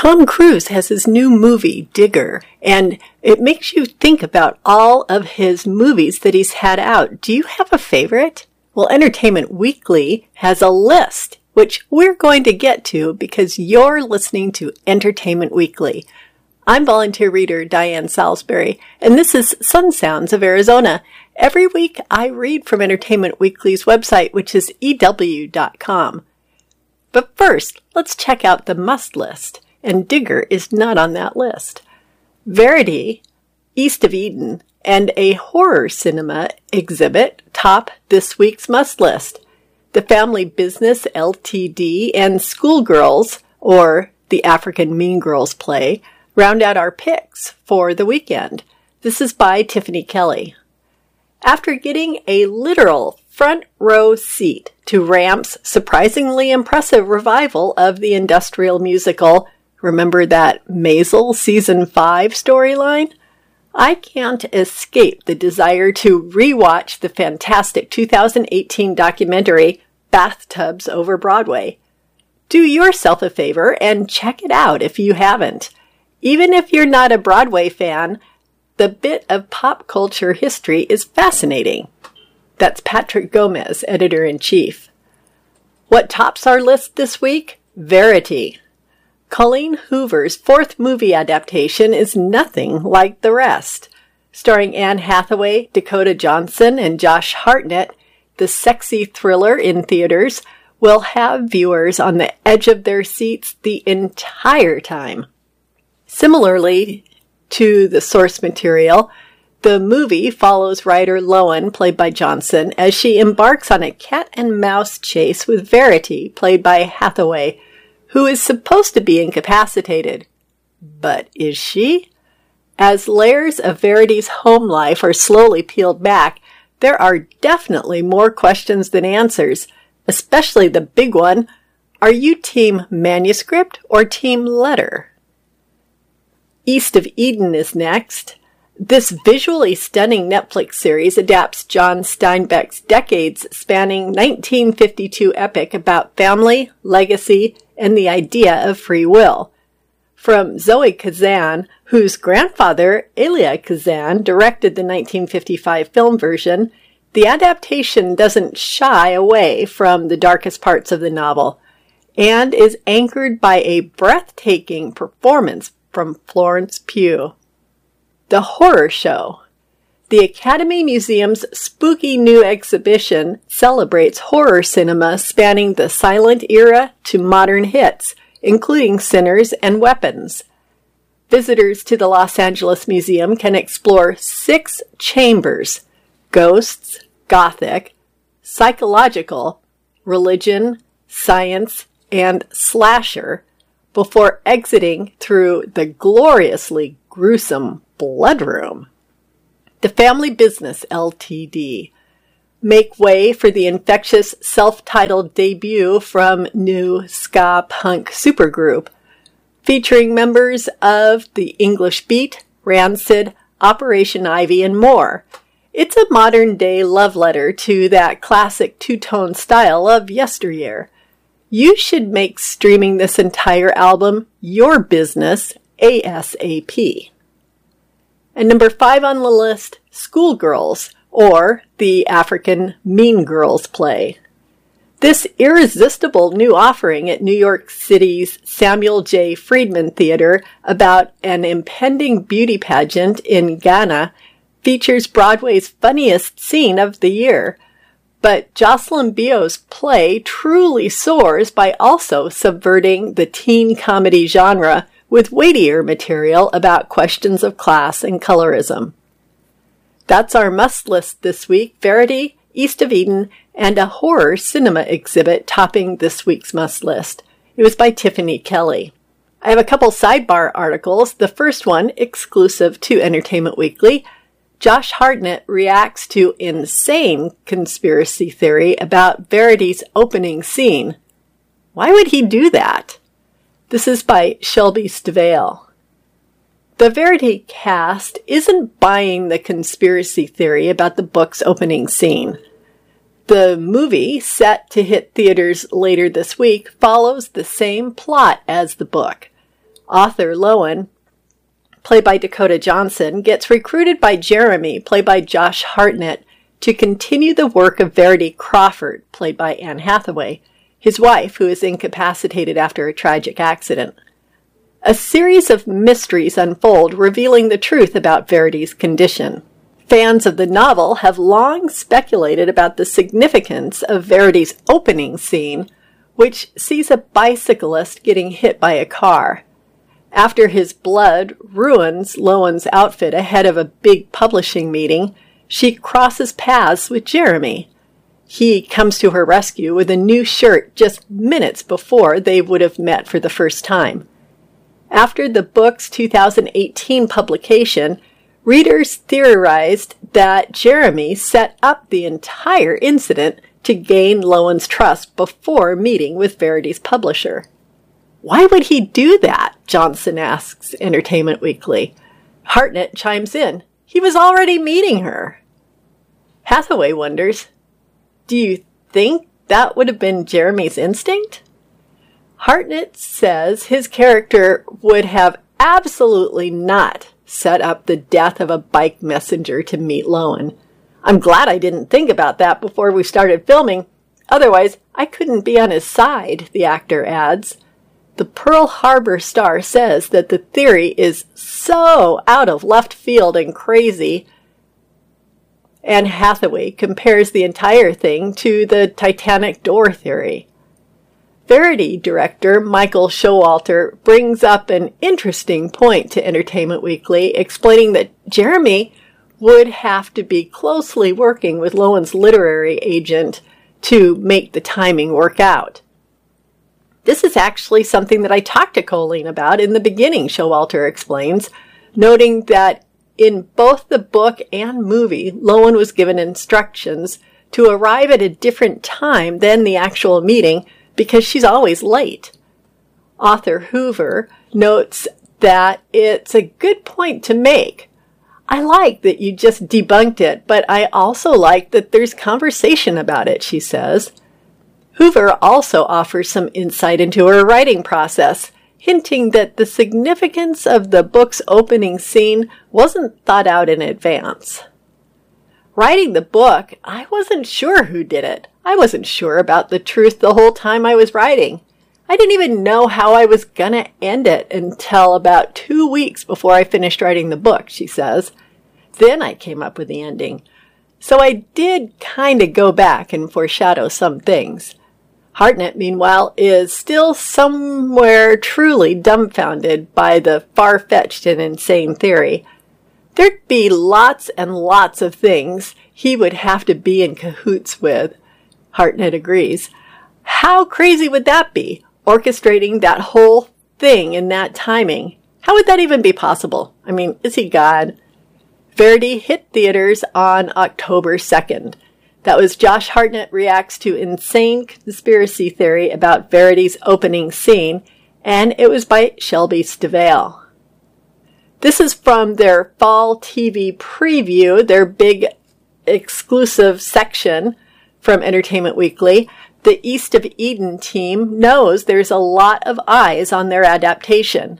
Tom Cruise has his new movie, Digger, and it makes you think about all of his movies that he's had out. Do you have a favorite? Well, Entertainment Weekly has a list, which we're going to get to because you're listening to Entertainment Weekly. I'm volunteer reader Diane Salisbury, and this is Sun Sounds of Arizona. Every week I read from Entertainment Weekly's website, which is EW.com. But first, let's check out the must list, and Digger is not on that list. Verity, East of Eden, and a horror cinema exhibit top this week's must list. The Family Business Ltd. and Schoolgirls, or the African Mean Girls play, round out our picks for the weekend. This is by Tiffany Kelly. After getting a literal front row seat to Ramp's surprisingly impressive revival of the industrial musical, remember that Maisel Season 5 storyline? I can't escape the desire to rewatch the fantastic 2018 documentary Bathtubs Over Broadway. Do yourself a favor and check it out if you haven't. Even if you're not a Broadway fan, the bit of pop culture history is fascinating. That's Patrick Gomez, editor-in-chief. What tops our list this week? Verity. Colleen Hoover's fourth movie adaptation is nothing like the rest. Starring Anne Hathaway, Dakota Johnson, and Josh Hartnett, the sexy thriller in theaters will have viewers on the edge of their seats the entire time. Similarly to the source material, the movie follows writer Lowen, played by Johnson, as she embarks on a cat-and-mouse chase with Verity, played by Hathaway, who is supposed to be incapacitated. But is she? As layers of Verity's home life are slowly peeled back, there are definitely more questions than answers, especially the big one, are you team manuscript or team letter? East of Eden is next. This visually stunning Netflix series adapts John Steinbeck's decades-spanning 1952 epic about family, legacy, and the idea of free will. From Zoe Kazan, whose grandfather, Elia Kazan, directed the 1955 film version, the adaptation doesn't shy away from the darkest parts of the novel and is anchored by a breathtaking performance from Florence Pugh. The Horror Show. The Academy Museum's spooky new exhibition celebrates horror cinema spanning the silent era to modern hits, including Sinners and Weapons. Visitors to the Los Angeles Museum can explore 6 chambers: ghosts, gothic, psychological, religion, science, and slasher, before exiting through the gloriously gruesome Bloodroom. The Family Business Ltd. Make way for the infectious self-titled debut from new ska punk supergroup, featuring members of the English Beat, Rancid, Operation Ivy, and more. It's a modern-day love letter to that classic two-tone style of yesteryear. You should make streaming this entire album your business ASAP. And number 5 on the list, Schoolgirls, or the African Mean Girls play. This irresistible new offering at New York City's Samuel J. Friedman Theater about an impending beauty pageant in Ghana features Broadway's funniest scene of the year. But Jocelyn Bio's play truly soars by also subverting the teen comedy genre with weightier material about questions of class and colorism. That's our must list this week: Verity, East of Eden, and a horror cinema exhibit topping this week's must list. It was by Tiffany Kelly. I have a couple sidebar articles. The first one, exclusive to Entertainment Weekly. Josh Hartnett reacts to insane conspiracy theory about Verity's opening scene. Why would he do that? This is by Shelby Stivale. The Verity cast isn't buying the conspiracy theory about the book's opening scene. The movie, set to hit theaters later this week, follows the same plot as the book. Author Lowen, played by Dakota Johnson, gets recruited by Jeremy, played by Josh Hartnett, to continue the work of Verity Crawford, played by Anne Hathaway, his wife, who is incapacitated after a tragic accident. A series of mysteries unfold, revealing the truth about Verity's condition. Fans of the novel have long speculated about the significance of Verity's opening scene, which sees a bicyclist getting hit by a car. After his blood ruins Lowen's outfit ahead of a big publishing meeting, she crosses paths with Jeremy. He comes to her rescue with a new shirt just minutes before they would have met for the first time. After the book's 2018 publication, readers theorized that Jeremy set up the entire incident to gain Lowen's trust before meeting with Verity's publisher. Why would he do that? Johnson asks Entertainment Weekly. Hartnett chimes in. He was already meeting her. Hathaway wonders, do you think that would have been Jeremy's instinct? Hartnett says his character would have absolutely not set up the death of a bike messenger to meet Lowen. I'm glad I didn't think about that before we started filming. Otherwise, I couldn't be on his side, the actor adds. The Pearl Harbor Star says that the theory is so out of left field and crazy. Anne Hathaway compares the entire thing to the Titanic door theory. Verity director Michael Showalter brings up an interesting point to Entertainment Weekly, explaining that Jeremy would have to be closely working with Lowen's literary agent to make the timing work out. This is actually something that I talked to Colleen about in the beginning, Showalter explains, noting that in both the book and movie, Lowen was given instructions to arrive at a different time than the actual meeting because she's always late. Author Hoover notes that it's a good point to make. I like that you just debunked it, but I also like that there's conversation about it, she says. Hoover also offers some insight into her writing process, hinting that the significance of the book's opening scene wasn't thought out in advance. Writing the book, I wasn't sure who did it. I wasn't sure about the truth the whole time I was writing. I didn't even know how I was gonna end it until about 2 weeks before I finished writing the book, she says. Then I came up with the ending. So I did kind of go back and foreshadow some things. Hartnett, meanwhile, is still somewhere truly dumbfounded by the far-fetched and insane theory. There'd be lots and lots of things he would have to be in cahoots with. Hartnett agrees. How crazy would that be, orchestrating that whole thing in that timing? How would that even be possible? I mean, is he God? Verity hit theaters on October 2nd. That was Josh Hartnett reacts to insane conspiracy theory about Verity's opening scene, and it was by Shelby Stivale. This is from their fall TV preview, their big exclusive section from Entertainment Weekly. The East of Eden team knows there's a lot of eyes on their adaptation.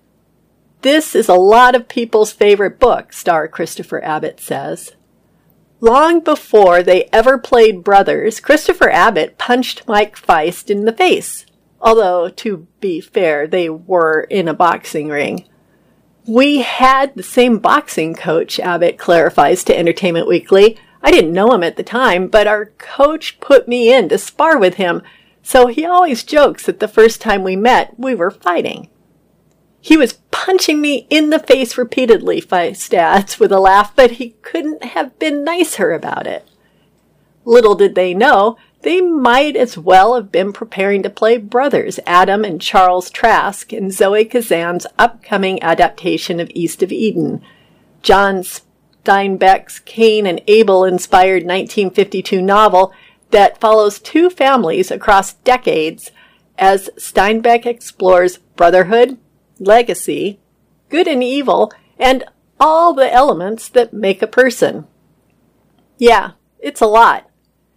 This is a lot of people's favorite book, star Christopher Abbott says. Long before they ever played brothers, Christopher Abbott punched Mike Feist in the face. Although, to be fair, they were in a boxing ring. We had the same boxing coach, Abbott clarifies to Entertainment Weekly. I didn't know him at the time, but our coach put me in to spar with him, so he always jokes that the first time we met, we were fighting. He was punching me in the face repeatedly, Feist adds with a laugh, but he couldn't have been nicer about it. Little did they know, they might as well have been preparing to play brothers Adam and Charles Trask in Zoe Kazan's upcoming adaptation of East of Eden. John Steinbeck's Cain and Abel-inspired 1952 novel that follows two families across decades as Steinbeck explores brotherhood, legacy, good and evil, and all the elements that make a person. Yeah, it's a lot.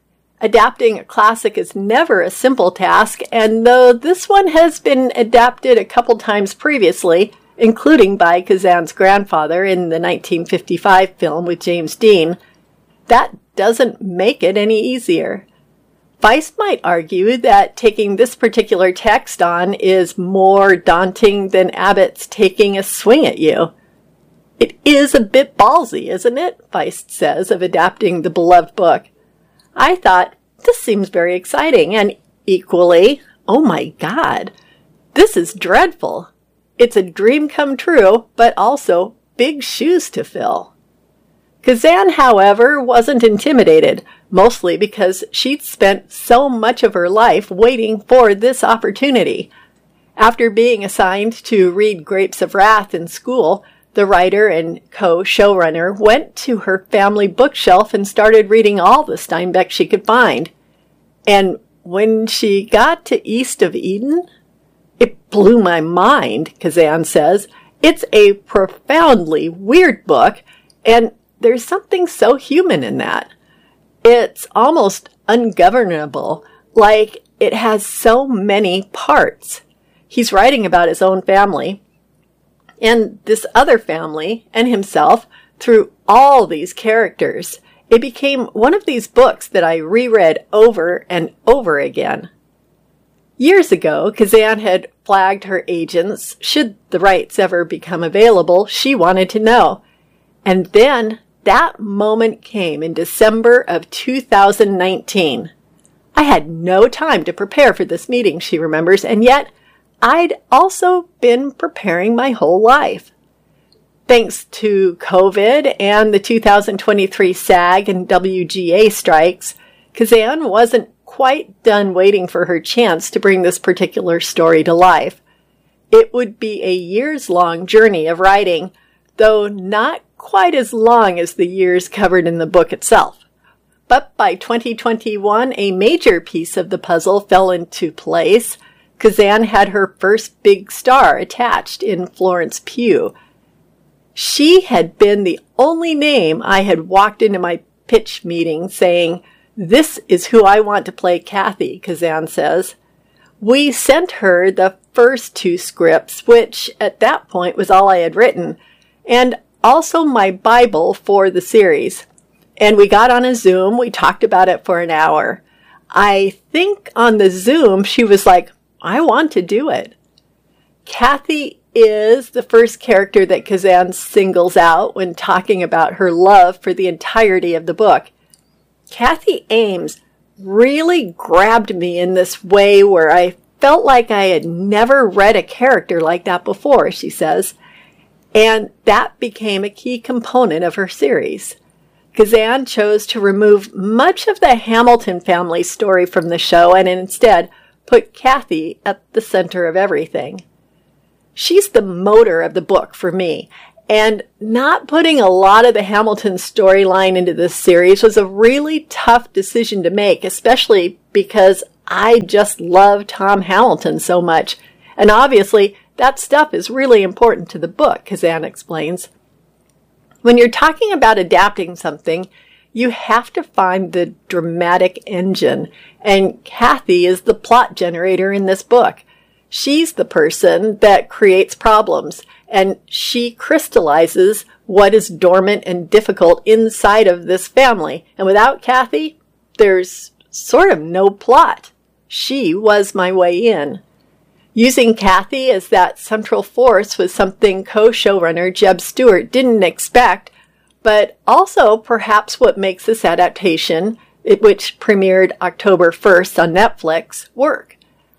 Adapting a classic is never a simple task, and though this one has been adapted a couple times previously, including by Kazan's grandfather in the 1955 film with James Dean, that doesn't make it any easier. Vice might argue that taking this particular text on is more daunting than Abbott's taking a swing at you. It is a bit ballsy, isn't it? Vice says of adapting the beloved book. I thought, this seems very exciting, and equally, oh my God, this is dreadful. It's a dream come true, but also big shoes to fill. Kazan, however, wasn't intimidated, mostly because she'd spent so much of her life waiting for this opportunity. After being assigned to read Grapes of Wrath in school, the writer and co-showrunner went to her family bookshelf and started reading all the Steinbeck she could find. And when she got to East of Eden, it blew my mind, Kazan says. It's a profoundly weird book, and there's something so human in that. It's almost ungovernable, like it has so many parts. He's writing about his own family, and this other family, and himself, through all these characters. It became one of these books that I reread over and over again. Years ago, Kazan had flagged her agents, should the rights ever become available, she wanted to know. And then that moment came in December of 2019. I had no time to prepare for this meeting, she remembers, and yet I'd also been preparing my whole life. Thanks to COVID and the 2023 SAG and WGA strikes, Kazan wasn't quite done waiting for her chance to bring this particular story to life. It would be a years-long journey of writing, though not quite as long as the years covered in the book itself. But by 2021, a major piece of the puzzle fell into place. Kazan had her first big star attached in Florence Pugh. She had been the only name I had walked into my pitch meeting saying, "This is who I want to play Kathy," Kazan says. We sent her the first 2 scripts, which at that point was all I had written, and also my Bible for the series. And we got on a Zoom. We talked about it for an hour. I think on the Zoom, she was like, I want to do it. Kathy is the first character that Kazan singles out when talking about her love for the entirety of the book. Kathy Ames really grabbed me in this way where I felt like I had never read a character like that before, she says, and that became a key component of her series. Kazan chose to remove much of the Hamilton family story from the show and instead put Kathy at the center of everything. She's the motor of the book for me, and not putting a lot of the Hamilton storyline into this series was a really tough decision to make, especially because I just love Tom Hamilton so much. And obviously, that stuff is really important to the book, Kazan explains. When you're talking about adapting something, you have to find the dramatic engine, and Kathy is the plot generator in this book. She's the person that creates problems, and she crystallizes what is dormant and difficult inside of this family. And without Kathy, there's sort of no plot. She was my way in. Using Kathy as that central force was something co-showrunner Jeb Stewart didn't expect, but also perhaps what makes this adaptation, which premiered October 1st on Netflix, work.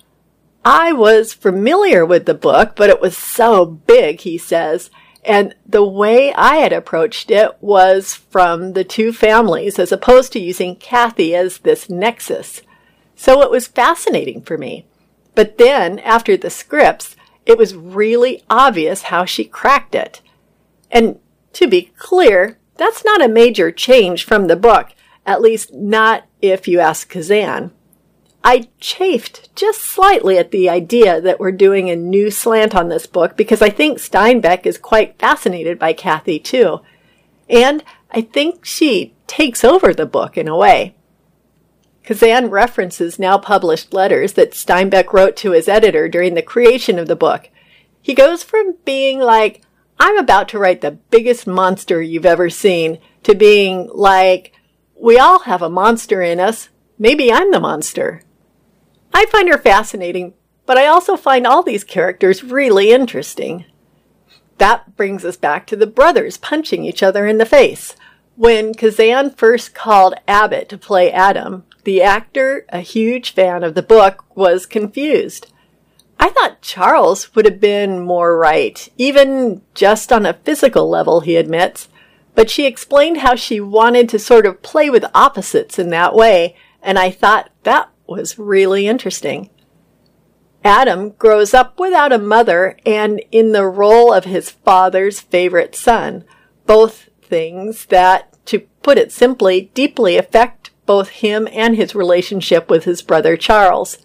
I was familiar with the book, but it was so big, he says, and the way I had approached it was from the 2 families as opposed to using Kathy as this nexus. So it was fascinating for me. But then, after the scripts, it was really obvious how she cracked it. And to be clear, that's not a major change from the book, at least not if you ask Kazan. I chafed just slightly at the idea that we're doing a new slant on this book because I think Steinbeck is quite fascinated by Kathy too. And I think she takes over the book in a way. Kazan references now published letters that Steinbeck wrote to his editor during the creation of the book. He goes from being like, I'm about to write the biggest monster you've ever seen, to being like, we all have a monster in us. Maybe I'm the monster. I find her fascinating, but I also find all these characters really interesting. That brings us back to the brothers punching each other in the face. When Kazan first called Abbott to play Adam, the actor, a huge fan of the book, was confused. I thought Charles would have been more right, even just on a physical level, he admits. But she explained how she wanted to sort of play with opposites in that way, and I thought that was really interesting. Adam grows up without a mother and in the role of his father's favorite son, both things that, to put it simply, deeply affect both him and his relationship with his brother Charles.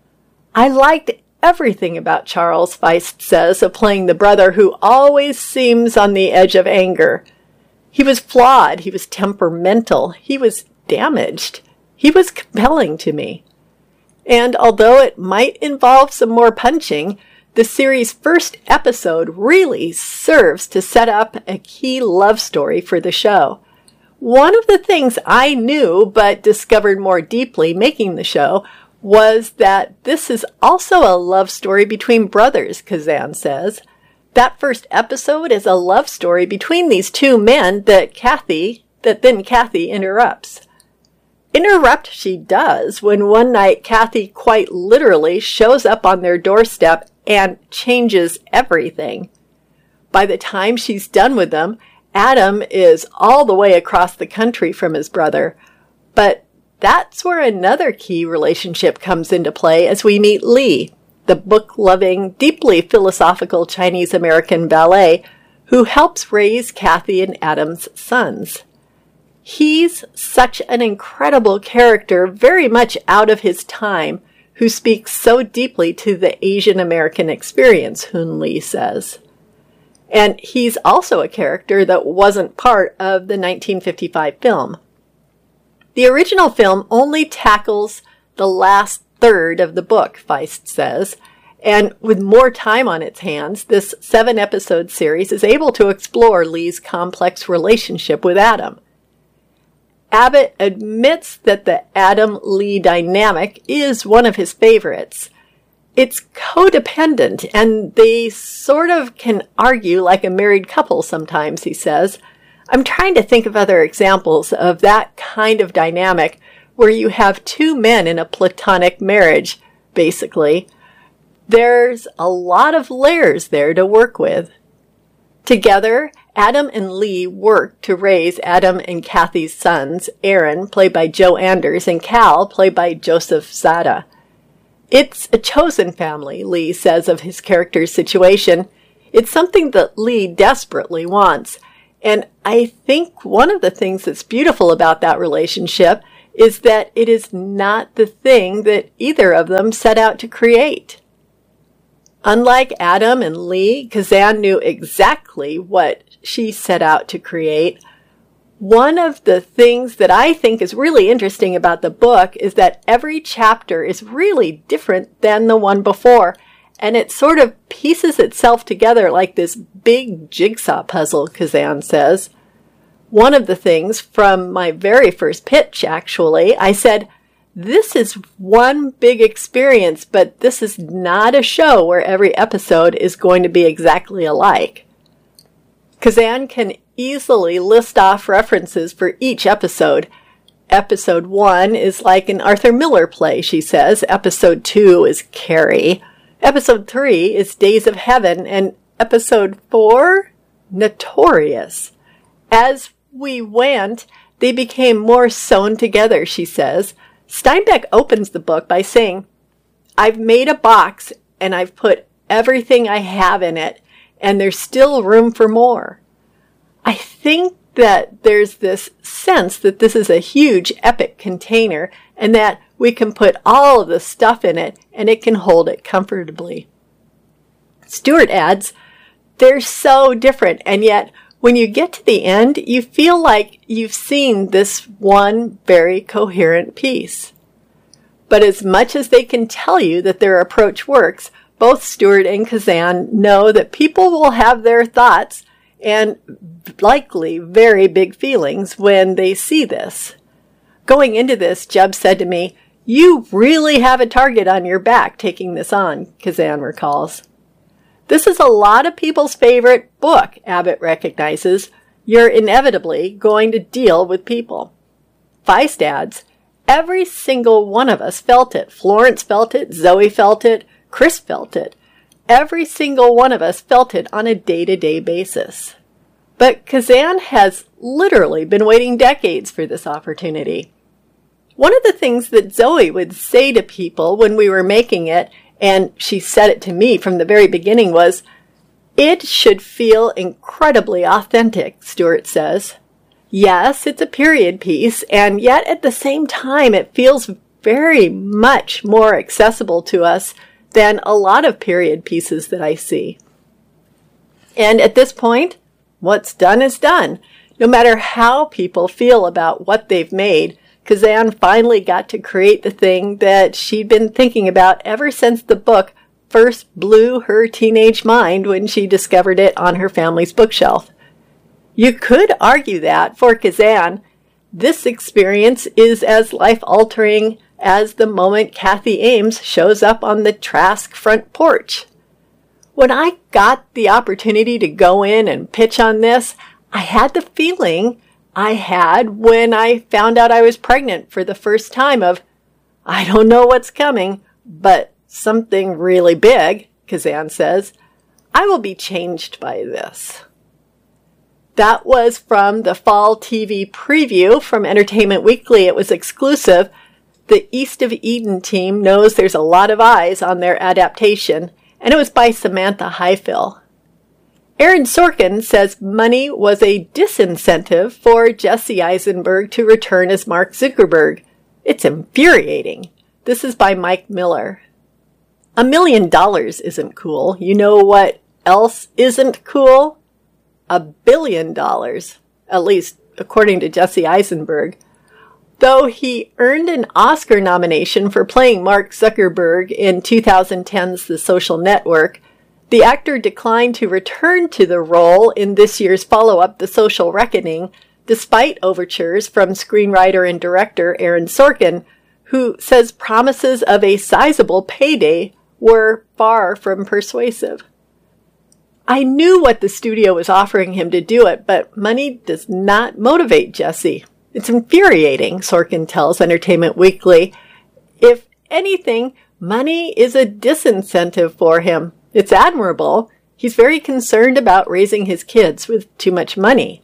I liked everything about Charles, Feist says, of playing the brother who always seems on the edge of anger. He was flawed, he was temperamental, he was damaged. He was compelling to me. And although it might involve some more punching, the series' first episode really serves to set up a key love story for the show. One of the things I knew but discovered more deeply making the show was that this is also a love story between brothers, Kazan says. That first episode is a love story between these two men that then Kathy interrupts. Interrupt she does when one night Kathy quite literally shows up on their doorstep and changes everything. By the time she's done with them, Adam is all the way across the country from his brother. But that's where another key relationship comes into play as we meet Lee, the book-loving, deeply philosophical Chinese-American valet who helps raise Kathy and Adam's sons. He's such an incredible character, very much out of his time, who speaks so deeply to the Asian American experience, Hoon Lee says. And he's also a character that wasn't part of the 1955 film. The original film only tackles the last third of the book, Feist says, and with more time on its hands, this 7-episode series is able to explore Lee's complex relationship with Adam. Abbott admits that the Adam-Lee dynamic is one of his favorites. It's codependent, and they sort of can argue like a married couple sometimes, he says. I'm trying to think of other examples of that kind of dynamic where you have two men in a platonic marriage, basically. There's a lot of layers there to work with. Together, Adam and Lee work to raise Adam and Kathy's sons, Aaron, played by Joe Anders, and Cal, played by Joseph Zada. It's a chosen family, Lee says of his character's situation. It's something that Lee desperately wants. And I think one of the things that's beautiful about that relationship is that it is not the thing that either of them set out to create. Unlike Adam and Lee, Kazan knew exactly what she set out to create. One of the things that I think is really interesting about the book is that every chapter is really different than the one before, and it sort of pieces itself together like this big jigsaw puzzle, Kazan says. One of the things from my very first pitch, actually, I said, this is one big experience, but this is not a show where every episode is going to be exactly alike. Kazan can easily list off references for each episode. Episode 1 is like an Arthur Miller play, she says. Episode 2 is Carrie. Episode 3 is Days of Heaven. And Episode 4, Notorious. As we went, they became more sewn together, she says. Steinbeck opens the book by saying, I've made a box and I've put everything I have in it, and there's still room for more. I think that there's this sense that this is a huge epic container and that we can put all of the stuff in it and it can hold it comfortably. Stewart adds, they're so different, and yet when you get to the end, you feel like you've seen this one very coherent piece. But as much as they can tell you that their approach works, both Stewart and Kazan know that people will have their thoughts and likely very big feelings when they see this. Going into this, Jeb said to me, "You really have a target on your back taking this on," Kazan recalls. This is a lot of people's favorite book, Abbott recognizes. You're inevitably going to deal with people. Feist adds, every single one of us felt it. Florence felt it, Zoe felt it, Chris felt it. Every single one of us felt it on a day-to-day basis. But Kazan has literally been waiting decades for this opportunity. One of the things that Zoe would say to people when we were making it, and she said it to me from the very beginning, was, "It should feel incredibly authentic," Stewart says. Yes, it's a period piece, and yet at the same time it feels very much more accessible to us than a lot of period pieces that I see. And at this point, what's done is done. No matter how people feel about what they've made, Kazan finally got to create the thing that she'd been thinking about ever since the book first blew her teenage mind when she discovered it on her family's bookshelf. You could argue that, for Kazan, this experience is as life-altering as the moment Kathy Ames shows up on the Trask front porch. When I got the opportunity to go in and pitch on this, I had the feeling I had when I found out I was pregnant for the first time of, I don't know what's coming, but something really big, Kazan says. I will be changed by this. That was from the fall TV preview from Entertainment Weekly. It was exclusive. The East of Eden team knows there's a lot of eyes on their adaptation, and it was by Samantha Highfill. Aaron Sorkin says money was a disincentive for Jesse Eisenberg to return as Mark Zuckerberg. It's infuriating. This is by Mike Miller. $1 million isn't cool. You know what else isn't cool? $1 billion, at least according to Jesse Eisenberg. Though he earned an Oscar nomination for playing Mark Zuckerberg in 2010's The Social Network, the actor declined to return to the role in this year's follow-up, The Social Reckoning, despite overtures from screenwriter and director Aaron Sorkin, who says promises of a sizable payday were far from persuasive. I knew what the studio was offering him to do it, but money does not motivate Jesse. It's infuriating, Sorkin tells Entertainment Weekly. If anything, money is a disincentive for him. It's admirable. He's very concerned about raising his kids with too much money.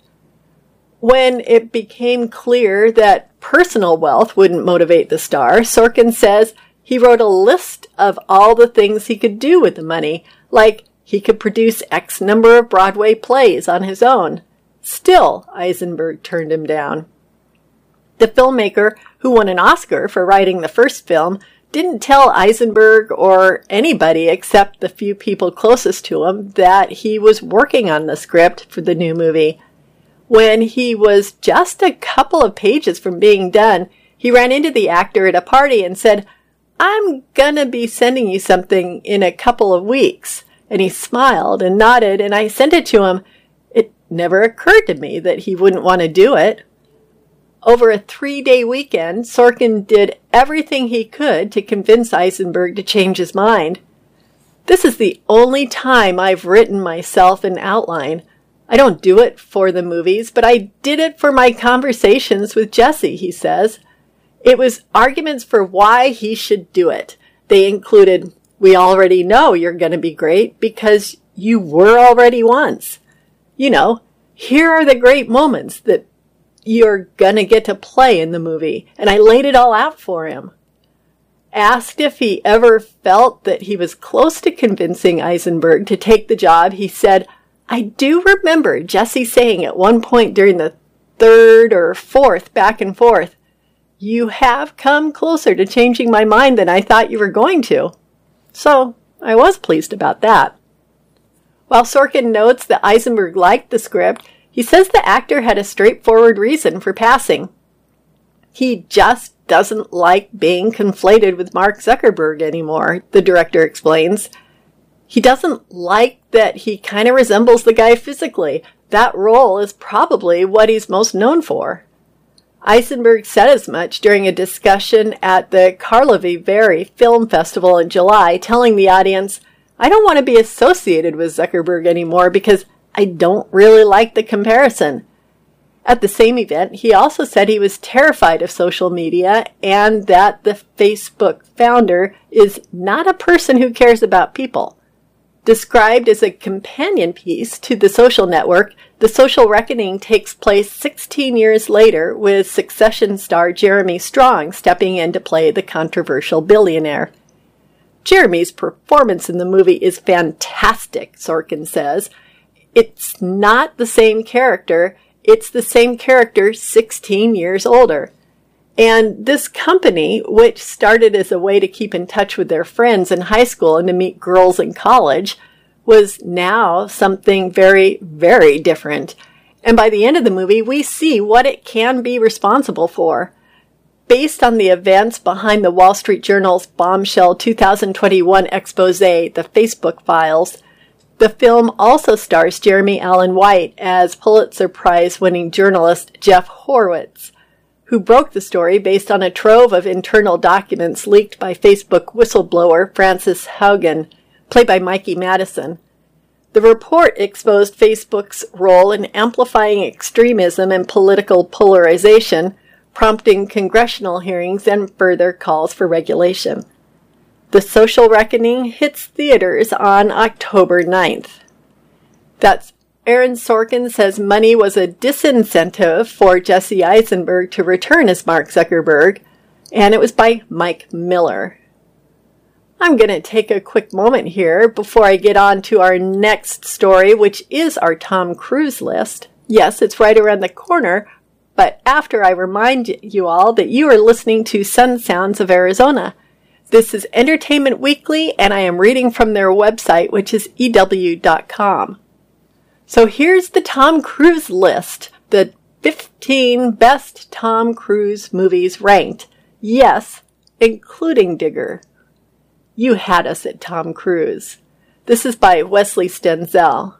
When it became clear that personal wealth wouldn't motivate the star, Sorkin says he wrote a list of all the things he could do with the money, like he could produce X number of Broadway plays on his own. Still, Eisenberg turned him down. The filmmaker, who won an Oscar for writing the first film, didn't tell Eisenberg or anybody except the few people closest to him that he was working on the script for the new movie. When he was just a couple of pages from being done, he ran into the actor at a party and said, "I'm gonna be sending you something in a couple of weeks." And he smiled and nodded, and I sent it to him. It never occurred to me that he wouldn't want to do it. Over a 3-day weekend, Sorkin did everything he could to convince Eisenberg to change his mind. This is the only time I've written myself an outline. I don't do it for the movies, but I did it for my conversations with Jesse, he says. It was arguments for why he should do it. They included, we already know you're going to be great because you were already once. You know, here are the great moments that you're gonna get to play in the movie. And I laid it all out for him. Asked if he ever felt that he was close to convincing Eisenberg to take the job, he said, I do remember Jesse saying at one point during the third or fourth back and forth, you have come closer to changing my mind than I thought you were going to. So I was pleased about that. While Sorkin notes that Eisenberg liked the script, he says the actor had a straightforward reason for passing. He just doesn't like being conflated with Mark Zuckerberg anymore, the director explains. He doesn't like that he kind of resembles the guy physically. That role is probably what he's most known for. Eisenberg said as much during a discussion at the Karlovy Vary Film Festival in July, telling the audience, "I don't want to be associated with Zuckerberg anymore because I don't really like the comparison." At the same event, he also said he was terrified of social media and that the Facebook founder is not a person who cares about people. Described as a companion piece to The Social Network, The Social Reckoning takes place 16 years later with Succession star Jeremy Strong stepping in to play the controversial billionaire. Jeremy's performance in the movie is fantastic, Sorkin says. It's not the same character, it's the same character 16 years older. And this company, which started as a way to keep in touch with their friends in high school and to meet girls in college, was now something very, very different. And by the end of the movie, we see what it can be responsible for. Based on the events behind the Wall Street Journal's bombshell 2021 expose, The Facebook Files, the film also stars Jeremy Allen White as Pulitzer Prize-winning journalist Jeff Horowitz, who broke the story based on a trove of internal documents leaked by Facebook whistleblower Frances Haugen, played by Mikey Madison. The report exposed Facebook's role in amplifying extremism and political polarization, prompting congressional hearings and further calls for regulation. The Social Reckoning hits theaters on October 9th. That's Aaron Sorkin says money was a disincentive for Jesse Eisenberg to return as Mark Zuckerberg, and it was by Mike Miller. I'm going to take a quick moment here before I get on to our next story, which is our Tom Cruise list. Yes, it's right around the corner, but after I remind you all that you are listening to Sun Sounds of Arizona. This is Entertainment Weekly, and I am reading from their website, which is EW.com. So here's the Tom Cruise list, the 15 best Tom Cruise movies ranked. Yes, including Digger. You had us at Tom Cruise. This is by Wesley Stenzel.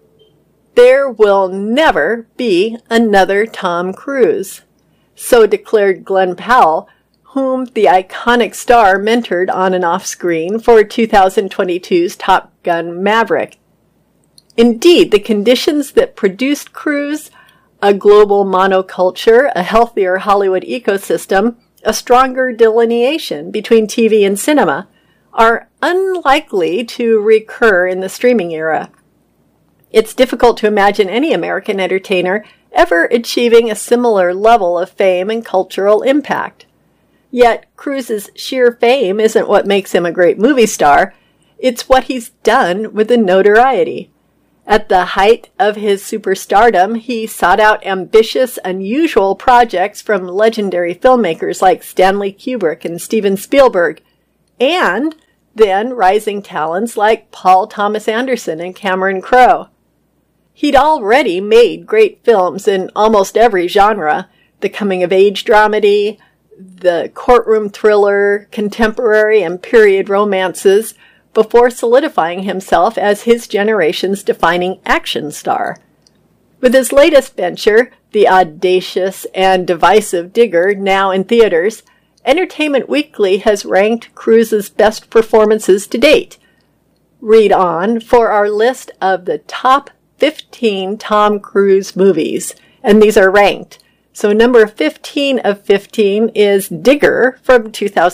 There will never be another Tom Cruise. So declared Glenn Powell, whom the iconic star mentored on and off screen for 2022's Top Gun Maverick. Indeed, the conditions that produced Cruise, a global monoculture, a healthier Hollywood ecosystem, a stronger delineation between TV and cinema, are unlikely to recur in the streaming era. It's difficult to imagine any American entertainer ever achieving a similar level of fame and cultural impact. Yet, Cruise's sheer fame isn't what makes him a great movie star, it's what he's done with the notoriety. At the height of his superstardom, he sought out ambitious, unusual projects from legendary filmmakers like Stanley Kubrick and Steven Spielberg, and then rising talents like Paul Thomas Anderson and Cameron Crowe. He'd already made great films in almost every genre, the coming-of-age dramedy, the courtroom thriller, contemporary and period romances, before solidifying himself as his generation's defining action star. With his latest venture, the audacious and divisive Digger, now in theaters, Entertainment Weekly has ranked Cruise's best performances to date. Read on for our list of the top 15 Tom Cruise movies, and these are ranked. So number 15 of 15 is Digger from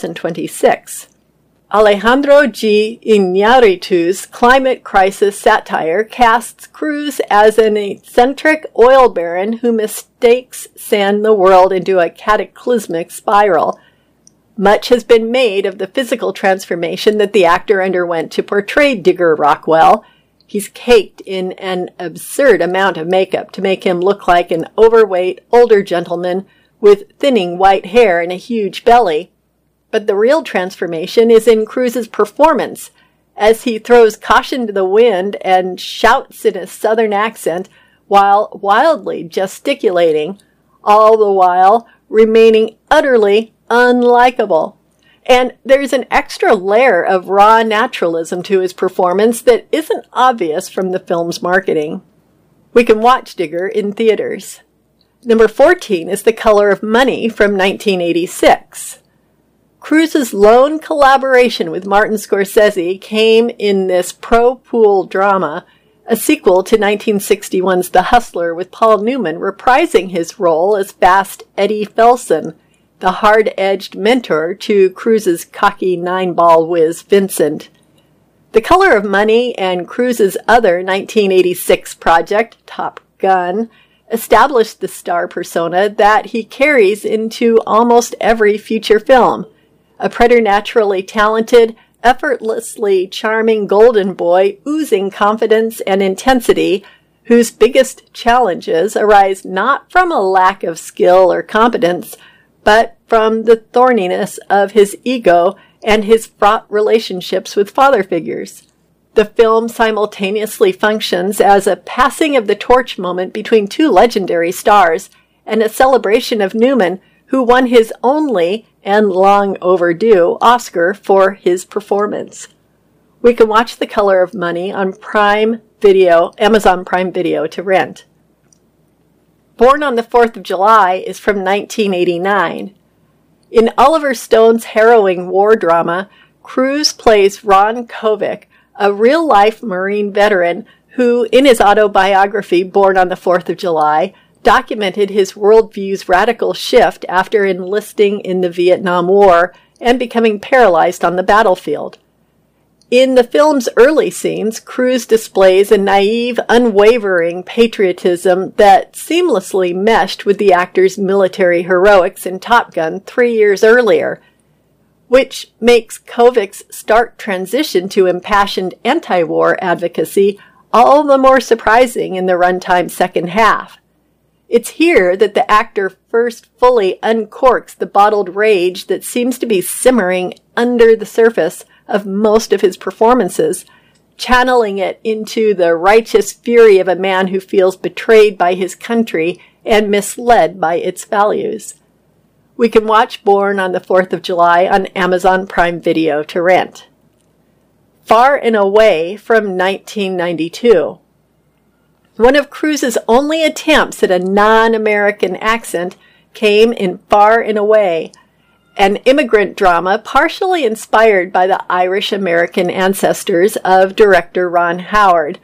2026. Alejandro G. Iñárritu's climate crisis satire casts Cruise as an eccentric oil baron who mistakes send the world into a cataclysmic spiral. Much has been made of the physical transformation that the actor underwent to portray Digger Rockwell. He's caked in an absurd amount of makeup to make him look like an overweight, older gentleman with thinning white hair and a huge belly. But the real transformation is in Cruise's performance, as he throws caution to the wind and shouts in a southern accent while wildly gesticulating, all the while remaining utterly unlikable. And there's an extra layer of raw naturalism to his performance that isn't obvious from the film's marketing. We can watch Digger in theaters. Number 14 is The Color of Money from 1986. Cruise's lone collaboration with Martin Scorsese came in this pro-pool drama, a sequel to 1961's The Hustler with Paul Newman reprising his role as fast Eddie Felson, the hard-edged mentor to Cruise's cocky nine-ball whiz Vincent. The Color of Money and Cruise's other 1986 project, Top Gun, established the star persona that he carries into almost every future film. A preternaturally talented, effortlessly charming golden boy oozing confidence and intensity, whose biggest challenges arise not from a lack of skill or competence, but from the thorniness of his ego and his fraught relationships with father figures. The film simultaneously functions as a passing of the torch moment between two legendary stars and a celebration of Newman, who won his only and long overdue Oscar for his performance. We can watch The Color of Money on Amazon Prime Video to rent. Born on the 4th of July is from 1989. In Oliver Stone's harrowing war drama, Cruise plays Ron Kovic, a real-life Marine veteran who, in his autobiography Born on the 4th of July, documented his worldview's radical shift after enlisting in the Vietnam War and becoming paralyzed on the battlefield. In the film's early scenes, Cruise displays a naive, unwavering patriotism that seamlessly meshed with the actor's military heroics in Top Gun 3 years earlier, which makes Kovic's stark transition to impassioned anti-war advocacy all the more surprising in the runtime second half. It's here that the actor first fully uncorks the bottled rage that seems to be simmering under the surface of most of his performances, channeling it into the righteous fury of a man who feels betrayed by his country and misled by its values. We can watch Born on the 4th of July on Amazon Prime Video to rent. Far and Away from 1992. One of Cruise's only attempts at a non-American accent came in Far and Away, an immigrant drama partially inspired by the Irish-American ancestors of director Ron Howard.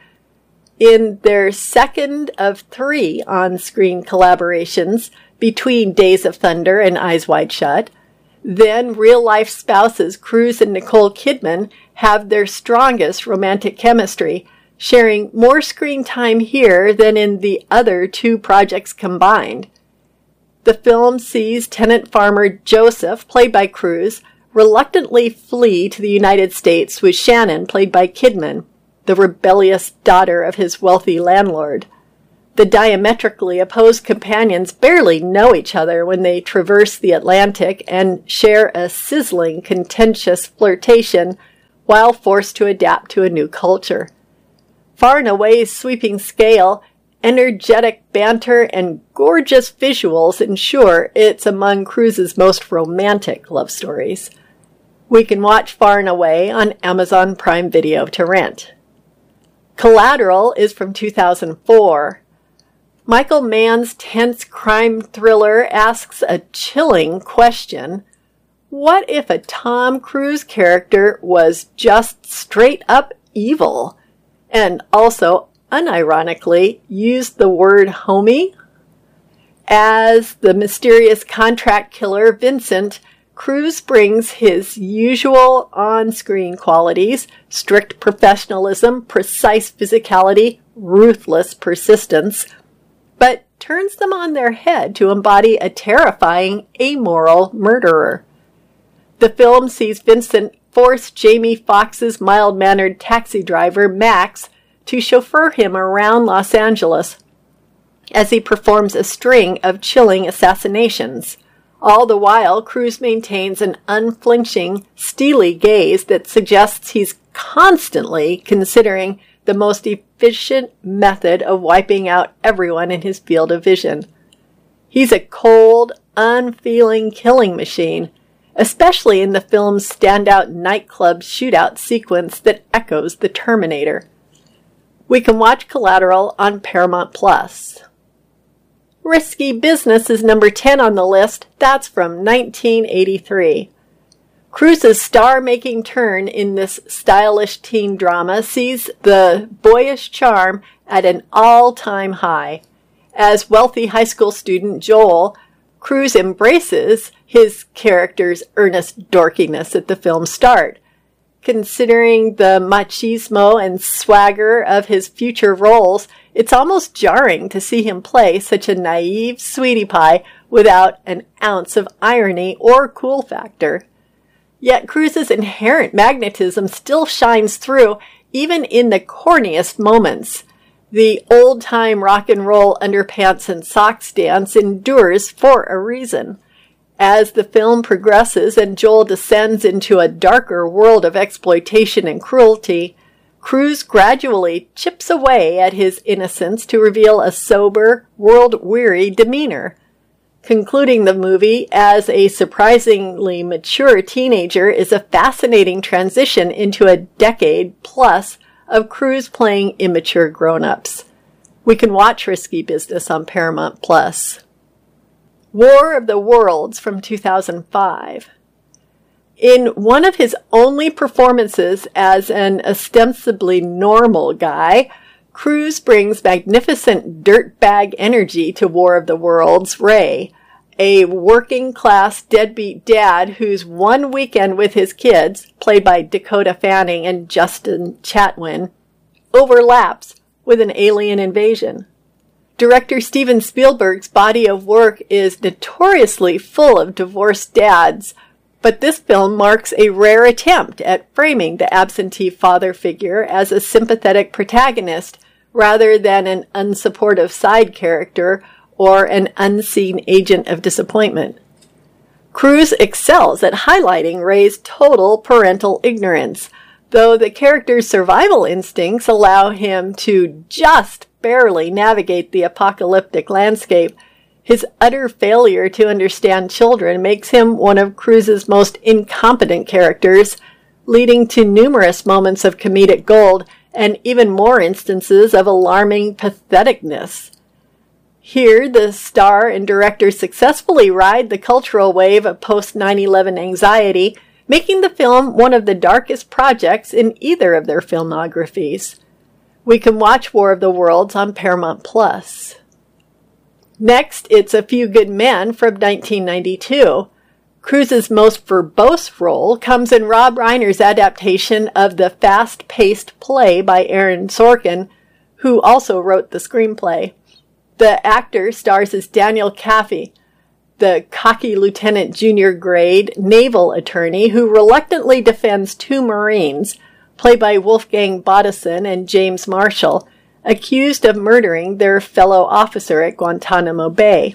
In their second of 3 on-screen collaborations between Days of Thunder and Eyes Wide Shut, then real-life spouses Cruise and Nicole Kidman have their strongest romantic chemistry, sharing more screen time here than in the other 2 projects combined. The film sees tenant farmer Joseph, played by Cruise, reluctantly flee to the United States with Shannon, played by Kidman, the rebellious daughter of his wealthy landlord. The diametrically opposed companions barely know each other when they traverse the Atlantic and share a sizzling, contentious flirtation while forced to adapt to a new culture. Far and Away's sweeping scale, energetic banter, and gorgeous visuals ensure it's among Cruise's most romantic love stories. We can watch Far and Away on Amazon Prime Video to rent. Collateral is from 2004. Michael Mann's tense crime thriller asks a chilling question. What if a Tom Cruise character was just straight up evil and also unironically used the word homie? As the mysterious contract killer Vincent, Cruise brings his usual on-screen qualities: strict professionalism, precise physicality, ruthless persistence, but turns them on their head to embody a terrifying, amoral murderer. The film sees Vincent force Jamie Foxx's mild-mannered taxi driver, Max, to chauffeur him around Los Angeles as he performs a string of chilling assassinations. All the while, Cruise maintains an unflinching, steely gaze that suggests he's constantly considering the most efficient method of wiping out everyone in his field of vision. He's a cold, unfeeling killing machine, especially in the film's standout nightclub shootout sequence that echoes The Terminator. We can watch Collateral on Paramount Plus. Risky Business is number 10 on the list. That's from 1983. Cruise's star-making turn in this stylish teen drama sees the boyish charm at an all-time high. As wealthy high school student Joel, Cruise embraces his character's earnest dorkiness at the film's start. Considering the machismo and swagger of his future roles, it's almost jarring to see him play such a naive sweetie pie without an ounce of irony or cool factor. Yet Cruise's inherent magnetism still shines through, even in the corniest moments. The old-time rock and roll underpants and socks dance endures for a reason. As the film progresses and Joel descends into a darker world of exploitation and cruelty, Cruise gradually chips away at his innocence to reveal a sober, world-weary demeanor. Concluding the movie as a surprisingly mature teenager is a fascinating transition into a decade plus of Cruise playing immature grown-ups. We can watch Risky Business on Paramount Plus. War of the Worlds from 2005. In one of his only performances as an ostensibly normal guy, Cruise brings magnificent dirtbag energy to War of the Worlds' Ray, a working-class deadbeat dad whose one weekend with his kids, played by Dakota Fanning and Justin Chatwin, overlaps with an alien invasion. Director Steven Spielberg's body of work is notoriously full of divorced dads, but this film marks a rare attempt at framing the absentee father figure as a sympathetic protagonist rather than an unsupportive side character or an unseen agent of disappointment. Cruise excels at highlighting Ray's total parental ignorance, though the character's survival instincts allow him to just barely navigate the apocalyptic landscape. His utter failure to understand children makes him one of Cruise's most incompetent characters, leading to numerous moments of comedic gold and even more instances of alarming patheticness. Here, the star and director successfully ride the cultural wave of post-9/11 anxiety, making the film one of the darkest projects in either of their filmographies. We can watch War of the Worlds on Paramount Plus. Next, it's A Few Good Men from 1992. Cruise's most verbose role comes in Rob Reiner's adaptation of the fast-paced play by Aaron Sorkin, who also wrote the screenplay. The actor stars as Daniel Kaffee, the cocky lieutenant junior grade naval attorney who reluctantly defends two Marines, played by Wolfgang Bodison and James Marshall, accused of murdering their fellow officer at Guantanamo Bay.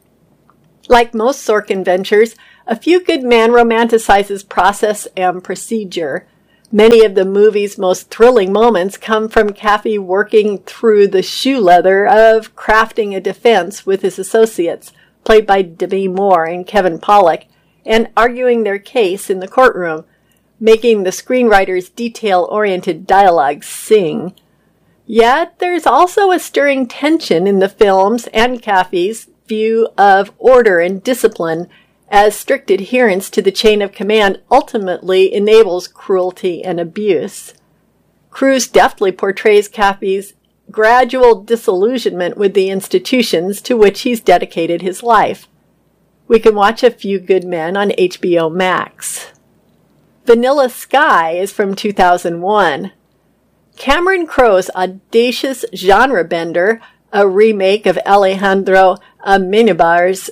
Like most Sorkin ventures, A Few Good Men romanticizes process and procedure. Many of the movie's most thrilling moments come from Kaffee working through the shoe leather of crafting a defense with his associates, played by Demi Moore and Kevin Pollak, and arguing their case in the courtroom, making the screenwriter's detail-oriented dialogue sing. Yet there's also a stirring tension in the film's and Kaffee's view of order and discipline, as strict adherence to the chain of command ultimately enables cruelty and abuse. Cruise deftly portrays Kaffee's gradual disillusionment with the institutions to which he's dedicated his life. We can watch A Few Good Men on HBO Max. Vanilla Sky is from 2001. Cameron Crowe's audacious genre bender, a remake of Alejandro Amenabar's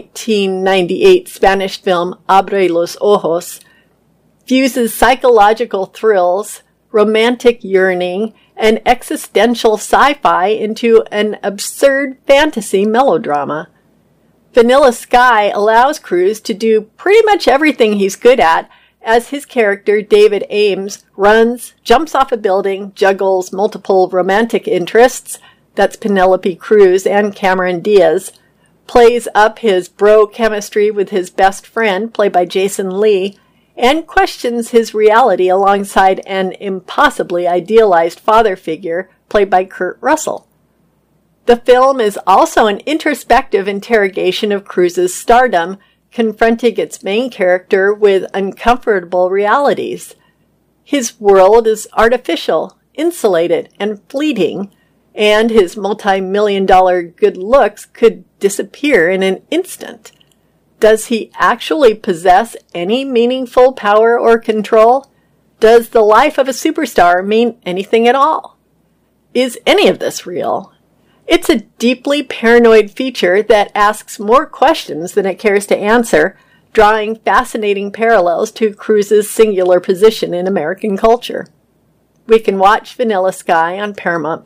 1998 Spanish film Abre los Ojos, fuses psychological thrills, romantic yearning, and existential sci-fi into an absurd fantasy melodrama. Vanilla Sky allows Cruise to do pretty much everything he's good at, as his character David Ames runs, jumps off a building, juggles multiple romantic interests, that's Penelope Cruz and Cameron Diaz, plays up his bro chemistry with his best friend, played by Jason Lee, and questions his reality alongside an impossibly idealized father figure, played by Kurt Russell. The film is also an introspective interrogation of Cruise's stardom, confronting its main character with uncomfortable realities. His world is artificial, insulated, and fleeting, and his multi-million-dollar good looks could disappear in an instant. Does he actually possess any meaningful power or control? Does the life of a superstar mean anything at all? Is any of this real? It's a deeply paranoid feature that asks more questions than it cares to answer, drawing fascinating parallels to Cruise's singular position in American culture. We can watch Vanilla Sky on Paramount+.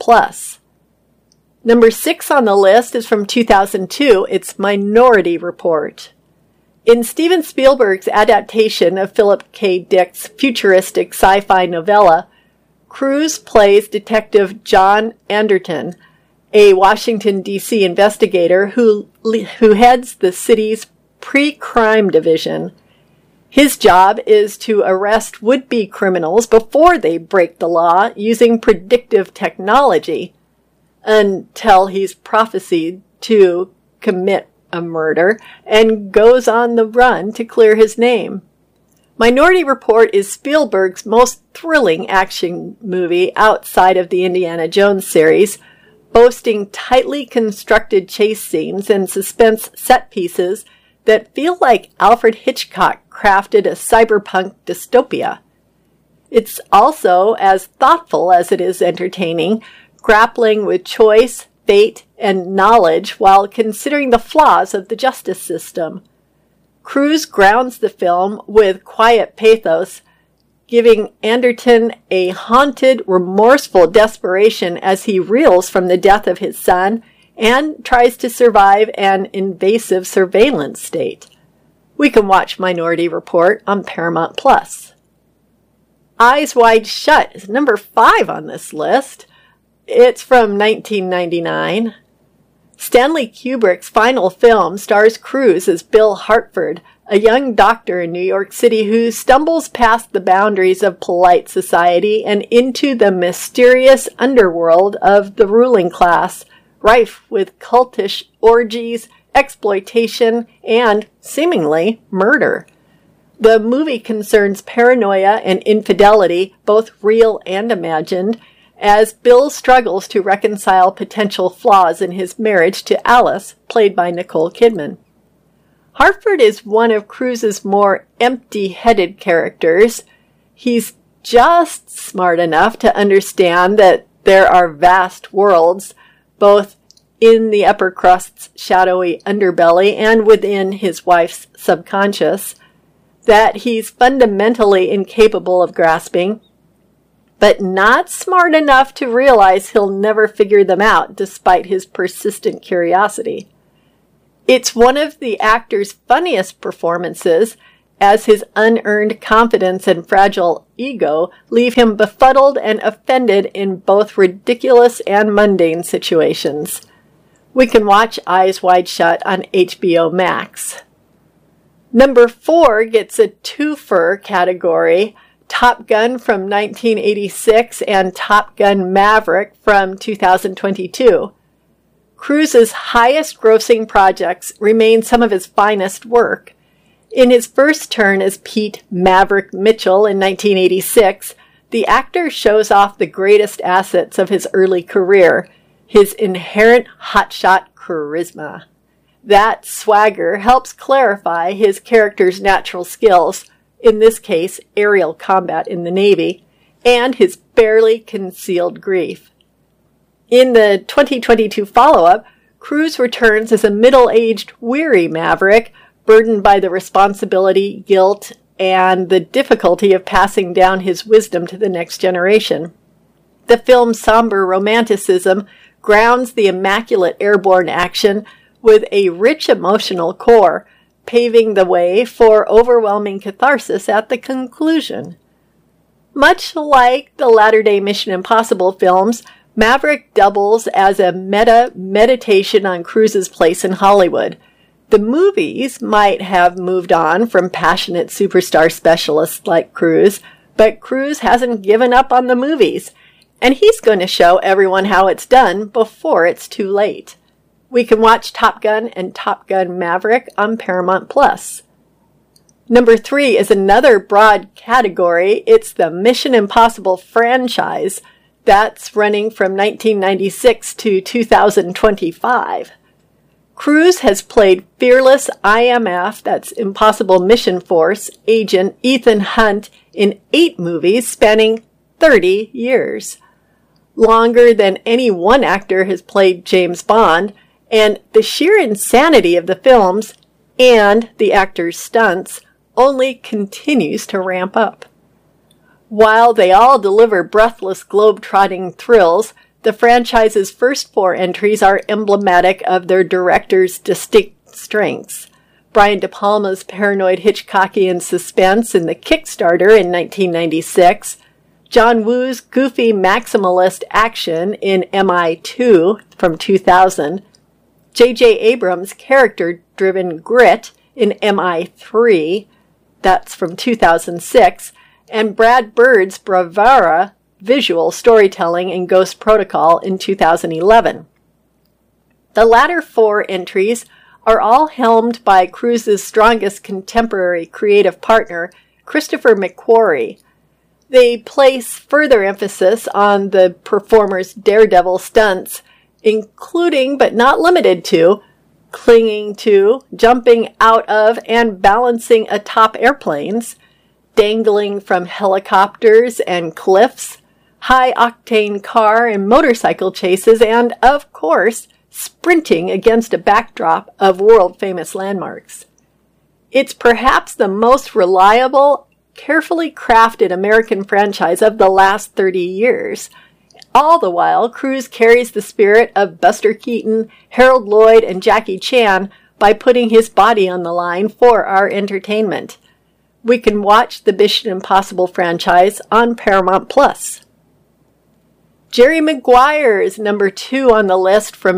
Number 6 on the list is from 2002. It's Minority Report. In Steven Spielberg's adaptation of Philip K. Dick's futuristic sci-fi novella, Cruise plays Detective John Anderton, a Washington, D.C. investigator who heads the city's pre-crime division. His job is to arrest would-be criminals before they break the law using predictive technology, until he's prophesied to commit a murder and goes on the run to clear his name. Minority Report is Spielberg's most thrilling action movie outside of the Indiana Jones series, boasting tightly constructed chase scenes and suspense set pieces that feel like Alfred Hitchcock crafted a cyberpunk dystopia. It's also as thoughtful as it is entertaining, grappling with choice, fate, and knowledge while considering the flaws of the justice system. Cruise grounds the film with quiet pathos, giving Anderton a haunted, remorseful desperation as he reels from the death of his son and tries to survive an invasive surveillance state. We can watch Minority Report on Paramount+. Eyes Wide Shut is number 5 on this list. It's from 1999. Stanley Kubrick's final film stars Cruise as Bill Hartford, a young doctor in New York City who stumbles past the boundaries of polite society and into the mysterious underworld of the ruling class, rife with cultish orgies, exploitation, and, seemingly, murder. The movie concerns paranoia and infidelity, both real and imagined, as Bill struggles to reconcile potential flaws in his marriage to Alice, played by Nicole Kidman. Hartford is one of Cruise's more empty-headed characters. He's just smart enough to understand that there are vast worlds, both in the upper crust's shadowy underbelly and within his wife's subconscious, that he's fundamentally incapable of grasping, but not smart enough to realize he'll never figure them out despite his persistent curiosity. It's one of the actor's funniest performances, as his unearned confidence and fragile ego leave him befuddled and offended in both ridiculous and mundane situations. We can watch Eyes Wide Shut on HBO Max. Number 4 gets a twofer category, Top Gun from 1986 and Top Gun Maverick from 2022. Cruise's highest-grossing projects remain some of his finest work. In his first turn as Pete Maverick Mitchell in 1986, the actor shows off the greatest assets of his early career, his inherent hotshot charisma. That swagger helps clarify his character's natural skills, in this case, aerial combat in the Navy, and his barely concealed grief. In the 2022 follow-up, Cruise returns as a middle-aged, weary Maverick, burdened by the responsibility, guilt, and the difficulty of passing down his wisdom to the next generation. The film's somber romanticism grounds the immaculate airborne action with a rich emotional core, paving the way for overwhelming catharsis at the conclusion. Much like the latter-day Mission Impossible films, Maverick doubles as a meditation on Cruise's place in Hollywood. The movies might have moved on from passionate superstar specialists like Cruise, but Cruise hasn't given up on the movies, and he's going to show everyone how it's done before it's too late. We can watch Top Gun and Top Gun Maverick on Paramount+. Number 3 is another broad category. It's the Mission Impossible franchise. That's running from 1996 to 2025. Cruise has played fearless IMF, that's Impossible Mission Force, agent Ethan Hunt in 8 movies spanning 30 years. Longer than any one actor has played James Bond, and the sheer insanity of the films and the actor's stunts only continues to ramp up. While they all deliver breathless globe-trotting thrills, the franchise's first 4 entries are emblematic of their director's distinct strengths. Brian De Palma's paranoid Hitchcockian suspense in The Kickstarter in 1996, John Woo's goofy maximalist action in MI2 from 2000, J.J. Abrams' character-driven grit in MI3, that's from 2006, and Brad Bird's bravura visual storytelling in Ghost Protocol in 2011. The latter 4 entries are all helmed by Cruise's strongest contemporary creative partner, Christopher McQuarrie. They place further emphasis on the performer's daredevil stunts, including but not limited to clinging to, jumping out of, and balancing atop airplanes, dangling from helicopters and cliffs, high-octane car and motorcycle chases, and, of course, sprinting against a backdrop of world-famous landmarks. It's perhaps the most reliable, carefully crafted American franchise of the last 30 years. All the while, Cruise carries the spirit of Buster Keaton, Harold Lloyd, and Jackie Chan by putting his body on the line for our entertainment. We can watch the Mission Impossible franchise on Paramount+. Jerry Maguire is number 2 on the list from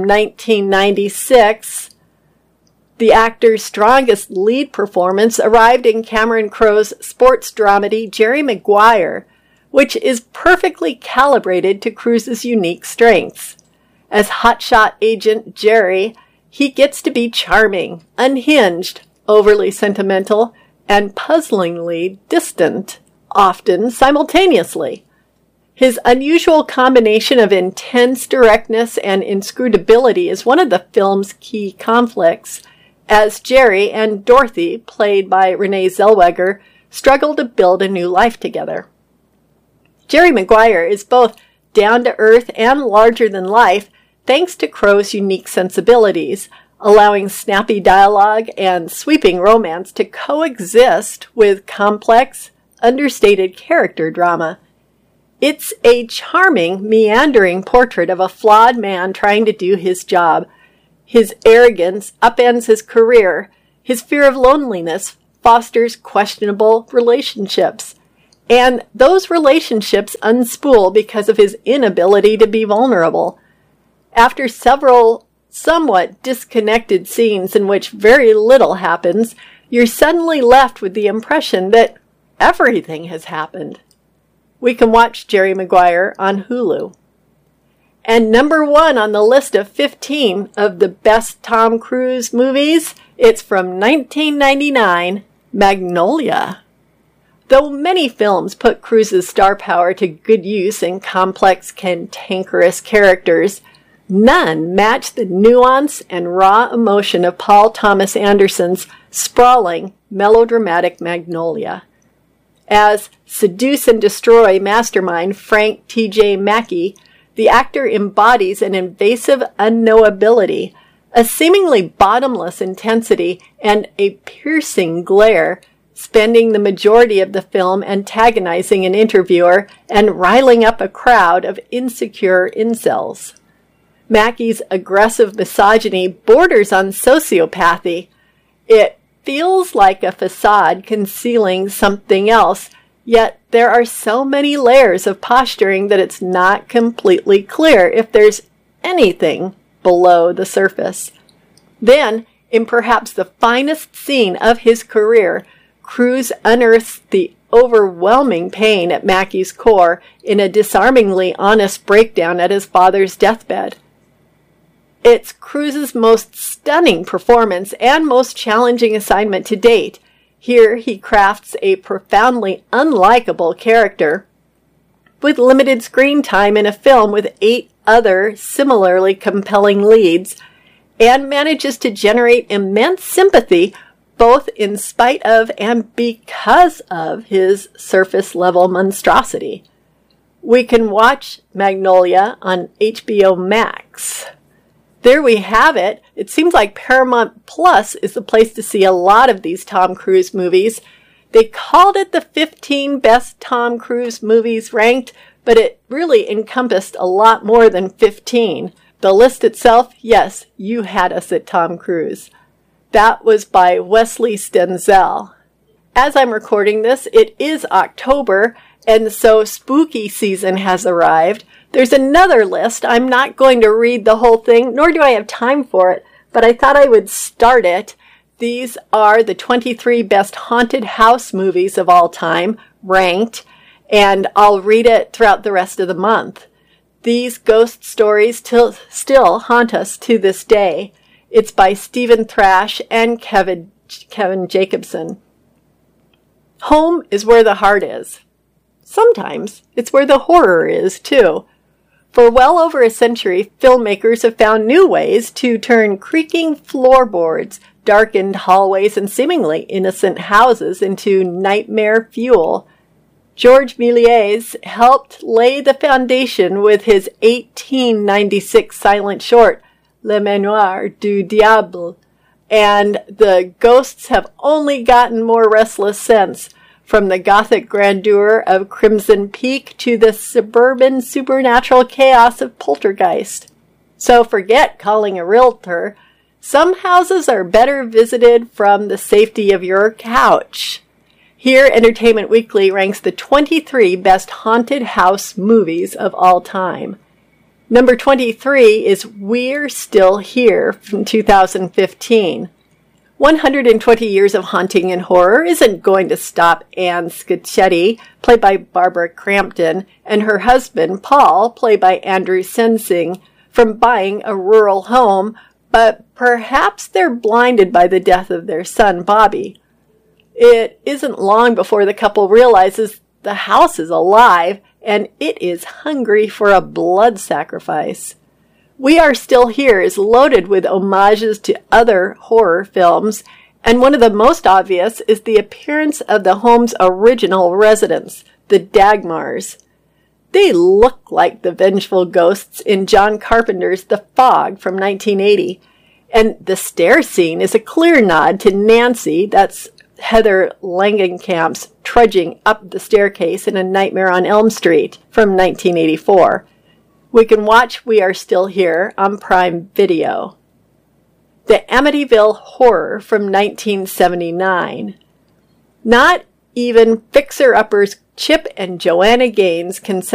1996. The actor's strongest lead performance arrived in Cameron Crowe's sports dramedy Jerry Maguire, which is perfectly calibrated to Cruise's unique strengths. As hotshot agent Jerry, he gets to be charming, unhinged, overly sentimental, and puzzlingly distant, often simultaneously. His unusual combination of intense directness and inscrutability is one of the film's key conflicts, as Jerry and Dorothy, played by Renee Zellweger, struggle to build a new life together. Jerry Maguire is both down-to-earth and larger-than-life thanks to Crowe's unique sensibilities, allowing snappy dialogue and sweeping romance to coexist with complex, understated character drama. It's a charming, meandering portrait of a flawed man trying to do his job. His arrogance upends his career. His fear of loneliness fosters questionable relationships. And those relationships unspool because of his inability to be vulnerable. After several somewhat disconnected scenes in which very little happens, you're suddenly left with the impression that everything has happened. We can watch Jerry Maguire on Hulu. And number 1 on the list of 15 of the best Tom Cruise movies, it's from 1999, Magnolia. Though many films put Cruise's star power to good use in complex, cantankerous characters, none match the nuance and raw emotion of Paul Thomas Anderson's sprawling, melodramatic Magnolia. As seduce and destroy mastermind Frank T.J. Mackey, the actor embodies an invasive unknowability, a seemingly bottomless intensity, and a piercing glare, spending the majority of the film antagonizing an interviewer and riling up a crowd of insecure incels. Mackey's aggressive misogyny borders on sociopathy. It feels like a facade concealing something else, Yet there are so many layers of posturing that it's not completely clear if there's anything below the surface. Then, in perhaps the finest scene of his career, Cruise unearths the overwhelming pain at Mackie's core in a disarmingly honest breakdown at his father's deathbed. It's Cruise's most stunning performance and most challenging assignment to date. Here he crafts a profoundly unlikable character with limited screen time in a film with 8 other similarly compelling leads, and manages to generate immense sympathy both in spite of and because of his surface-level monstrosity. We can watch Magnolia on HBO Max. There we have it. It seems like Paramount Plus is the place to see a lot of these Tom Cruise movies. They called it the 15 best Tom Cruise movies ranked, but it really encompassed a lot more than 15. The list itself, yes, you had us at Tom Cruise. That was by Wesley Stenzel. As I'm recording this, it is October, and so spooky season has arrived. There's another list. I'm not going to read the whole thing, nor do I have time for it, but I thought I would start it. These are the 23 best haunted house movies of all time, ranked, and I'll read it throughout the rest of the month. These ghost stories still haunt us to this day. It's by Stephen Thrash and Kevin Jacobson. Home is where the heart is. Sometimes it's where the horror is, too. For well over a century, filmmakers have found new ways to turn creaking floorboards, darkened hallways, and seemingly innocent houses into nightmare fuel. Georges Méliès helped lay the foundation with his 1896 silent short, Le Manoir du Diable, and the ghosts have only gotten more restless since, from the gothic grandeur of Crimson Peak to the suburban supernatural chaos of Poltergeist. So forget calling a realtor. Some houses are better visited from the safety of your couch. Here, Entertainment Weekly ranks the 23 best haunted house movies of all time. Number 23 is We're Still Here from 2015. 120 years of haunting and horror isn't going to stop Anne Scacchetti, played by Barbara Crampton, and her husband, Paul, played by Andrew Sensing, from buying a rural home, but perhaps they're blinded by the death of their son, Bobby. It isn't long before the couple realizes the house is alive and it is hungry for a blood sacrifice. We Are Still Here is loaded with homages to other horror films, and one of the most obvious is the appearance of the home's original residents, the Dagmars. They look like the vengeful ghosts in John Carpenter's The Fog from 1980, and the stair scene is a clear nod to Nancy, that's Heather Langenkamp's trudging up the staircase in A Nightmare on Elm Street from 1984. We can watch We Are Still Here on Prime Video. The Amityville Horror from 1979. Not even fixer-uppers Chip and Joanna Gaines can